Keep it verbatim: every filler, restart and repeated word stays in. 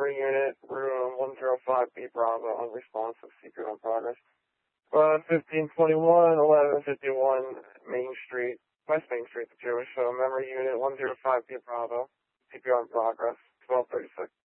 memory unit, room one zero five B Bravo, unresponsive, secret on progress. Uh, fifteen twenty-one, eleven fifty-one Main Street, West Main Street, the Jewish, so memory unit one zero five B Bravo, C P R in progress, twelve thirty-six.